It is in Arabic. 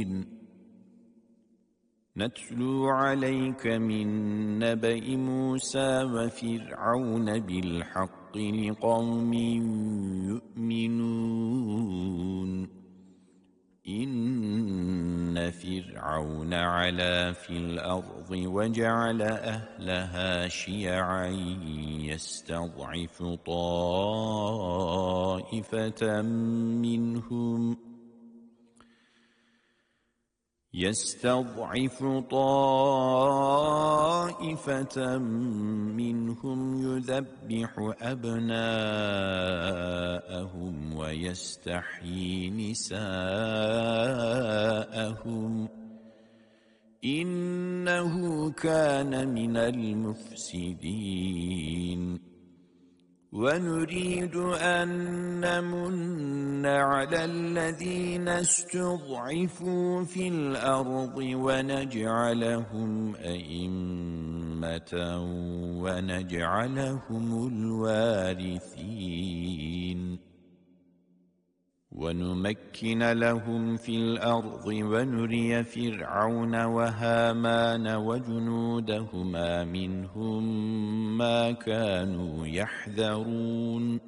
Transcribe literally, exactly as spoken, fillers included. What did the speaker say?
مبين نتلو عليك من نبأ موسى وفرعون بالحق لقوم يؤمنون إن فرعون علا في الأرض وجعل أهلها شيعا يستضعف طائفة منهم يستضعف طائفة منهم يذبح أبناءهم ويستحيي نساءهم إنه كان من المفسدين ونريد أن نمن على الذين استضعفوا في الأرض ونجعلهم أئمة ونجعلهم الوارثين ونمكن لهم في الأرض ونري فرعون وهامان وجنودهما منهم ما كانوا يحذرون